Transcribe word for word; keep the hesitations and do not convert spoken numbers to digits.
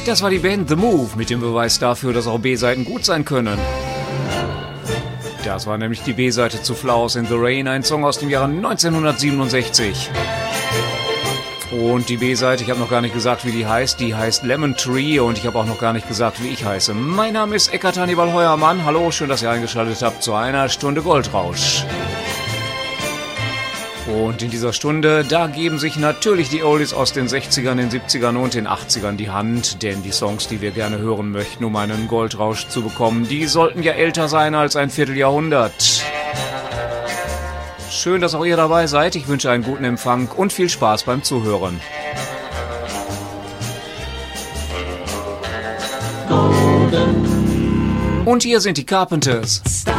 Das war die Band The Move mit dem Beweis dafür, dass auch B-Seiten gut sein können. Das war nämlich die B-Seite zu Flowers in the Rain, ein Song aus dem Jahre neunzehnhundertsiebenundsechzig. Und die B-Seite, ich habe noch gar nicht gesagt, wie die heißt, die heißt Lemon Tree und ich habe auch noch gar nicht gesagt, wie ich heiße. Mein Name ist Eckart Hannibal Heuermann. Hallo, schön, dass ihr eingeschaltet habt zu einer Stunde Goldrausch. Und in dieser Stunde, da geben sich natürlich die Oldies aus den sechzigern, den siebzigern und den achtzigern die Hand, denn die Songs, die wir gerne hören möchten, um einen Goldrausch zu bekommen, die sollten ja älter sein als ein Vierteljahrhundert. Schön, dass auch ihr dabei seid. Ich wünsche einen guten Empfang und viel Spaß beim Zuhören. Und hier sind die Carpenters.